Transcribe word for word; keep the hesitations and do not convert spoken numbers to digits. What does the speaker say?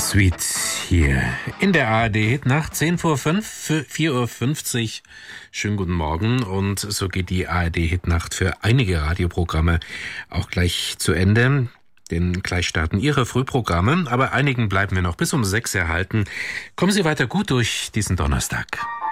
Sweet hier in der A R D-Hitnacht, zehn vor fünf, vier Uhr fünfzig. Schönen guten Morgen, und so geht die A R D-Hitnacht für einige Radioprogramme auch gleich zu Ende. Denn gleich starten Ihre Frühprogramme, aber einigen bleiben wir noch bis um sechs erhalten. Kommen Sie weiter gut durch diesen Donnerstag.